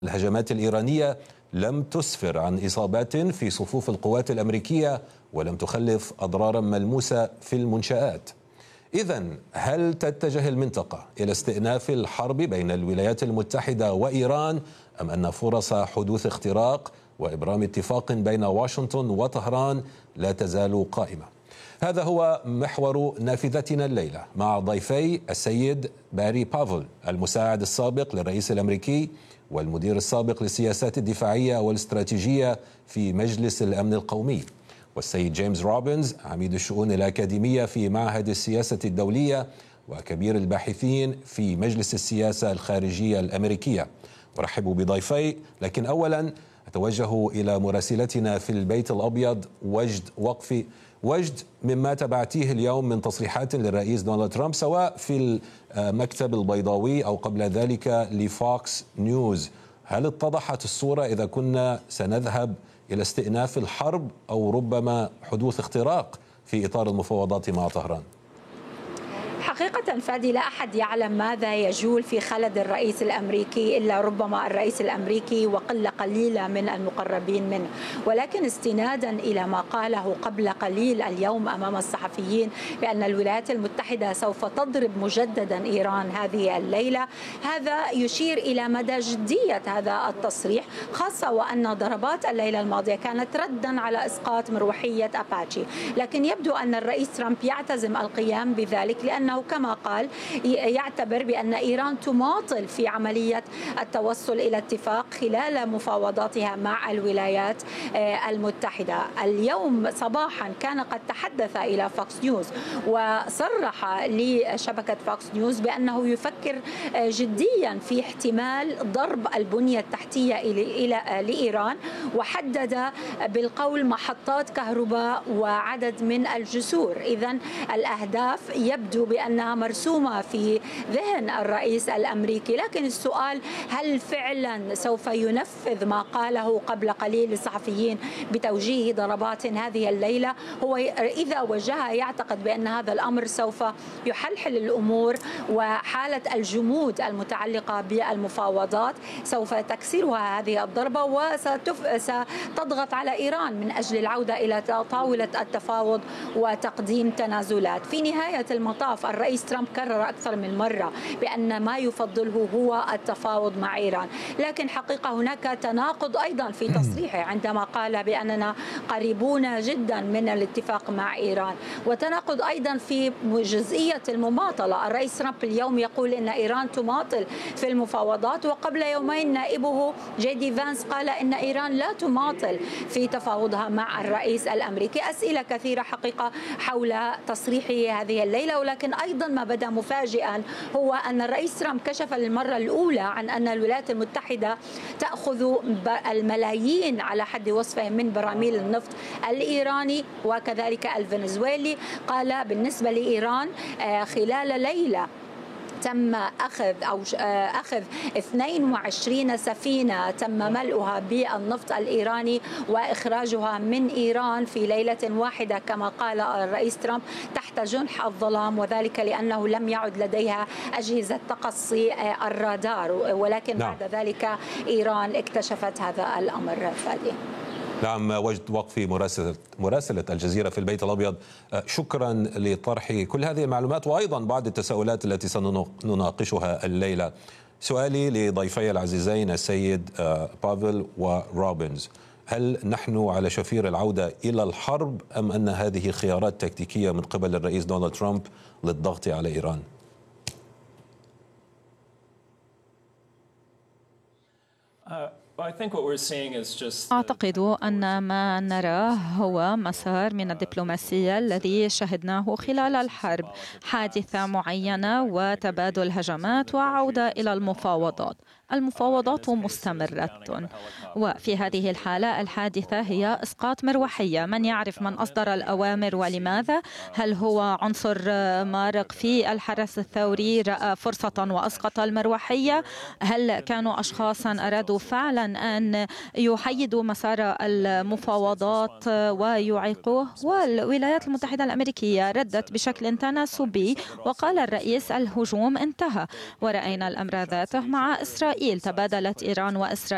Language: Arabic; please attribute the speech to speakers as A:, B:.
A: الهجمات الإيرانية لم تسفر عن إصابات في صفوف القوات الأمريكية ولم تخلف أضرارا ملموسة في المنشآت. إذن هل تتجه المنطقة إلى استئناف الحرب بين الولايات المتحدة وإيران أم أن فرص حدوث اختراق وإبرام اتفاق بين واشنطن وطهران لا تزال قائمة؟ هذا هو محور نافذتنا الليلة مع ضيفي السيد باري بافل المساعد السابق للرئيس الأمريكي والمدير السابق للسياسات الدفاعية والاستراتيجية في مجلس الأمن القومي، والسيد جيمس روبنز عميد الشؤون الأكاديمية في معهد السياسة الدولية وكبير الباحثين في مجلس السياسة الخارجية الأمريكية. أرحب بضيفي، لكن أولا أتوجه إلى مراسلتنا في البيت الأبيض وجد وقفي. وجد، مما تبعتيه اليوم من تصريحات للرئيس دونالد ترامب سواء في المكتب البيضاوي أو قبل ذلك لفوكس نيوز، هل اتضحت الصورة إذا كنا سنذهب إلى استئناف الحرب أو ربما حدوث اختراق في إطار المفاوضات مع طهران؟
B: حقيقة فادي، لا أحد يعلم ماذا يجول في خلد الرئيس الأمريكي إلا ربما الرئيس الأمريكي وقلة قليلة من المقربين منه، ولكن استنادا إلى ما قاله قبل قليل اليوم أمام الصحفيين بأن الولايات المتحدة سوف تضرب مجددا إيران هذه الليلة، هذا يشير إلى مدى جدية هذا التصريح، خاصة وأن ضربات الليلة الماضية كانت ردا على إسقاط مروحية أباتشي. لكن يبدو أن الرئيس ترامب يعتزم القيام بذلك، لأنه كما قال يعتبر بأن إيران تماطل في عملية التوصل إلى اتفاق خلال مفاوضاتها مع الولايات المتحدة. اليوم صباحا كان قد تحدث إلى فوكس نيوز وصرح لشبكة فوكس نيوز بأنه يفكر جديا في احتمال ضرب البنية التحتية لإيران، وحدد بالقول محطات كهرباء وعدد من الجسور. إذن الأهداف يبدو بأنها مرسومة في ذهن الرئيس الأمريكي، لكن السؤال هل فعلا سوف ينفذ ما قاله قبل قليل للصحفيين بتوجيه ضربات هذه الليلة؟ هو إذا وجهها يعتقد بأن هذا الأمر سوف يحلحل الأمور، وحالة الجمود المتعلقة بالمفاوضات سوف تكسرها هذه الضربة وستضغط على إيران من أجل العودة إلى طاولة التفاوض وتقديم تنازلات. في نهاية المطاف الرئيس ترامب كرر أكثر من مرة بأن ما يفضله هو التفاوض مع إيران، لكن حقيقة هناك تناقض أيضا في تصريحه عندما قال بأننا قريبون جدا من الاتفاق مع إيران، وتناقض أيضا في جزئية المماطلة. الرئيس ترامب اليوم يقول إن إيران تماطل في المفاوضات، وقبل يومين نائبه جي دي فانس قال إن إيران لا تماطل في تفاوضها مع الرئيس الأمريكي. أسئلة كثيرة حقيقة حول تصريحه هذه الليلة، ولكن أيضا ما بدا مفاجئا هو أن الرئيس ترامب كشف للمرة الأولى عن أن الولايات المتحدة تأخذ الملايين على حد وصفه من براميل النفط الإيراني وكذلك الفنزويلي. قال بالنسبة لإيران خلال ليلة تم أخذ 22 سفينة تم ملؤها بالنفط الإيراني وإخراجها من إيران في ليلة واحدة كما قال الرئيس ترامب تحت جنح الظلام، وذلك لأنه لم يعد لديها أجهزة تقصي الرادار، ولكن بعد ذلك إيران اكتشفت هذا الأمر. فادي.
A: نعم، وجد وقفي مراسلة الجزيرة في البيت الأبيض، شكرا لطرح كل هذه المعلومات وأيضا بعض التساؤلات التي سنناقشها الليلة. سؤالي لضيفي العزيزين السيد بافل وروبنز، هل نحن على شفير العودة إلى الحرب أم أن هذه خيارات تكتيكية من قبل الرئيس دونالد ترامب للضغط على إيران؟
C: أعتقد أن ما نراه هو مسار من الدبلوماسية الذي شهدناه خلال الحرب، حادثة معينة وتبادل هجمات وعودة إلى المفاوضات. المفاوضات مستمرة، وفي هذه الحالة الحادثة هي إسقاط مروحية. من يعرف من أصدر الأوامر ولماذا؟ هل هو عنصر مارق في الحرس الثوري رأى فرصة وأسقط المروحية؟ هل كانوا أشخاصا أرادوا فعلا أن يحيدوا مسار المفاوضات ويعيقوه؟ والولايات المتحدة الأمريكية ردت بشكل تناسبي وقال الرئيس الهجوم انتهى، ورأينا الأمر ذاته مع إسرائيل. تبادلت إيران وإسرائيل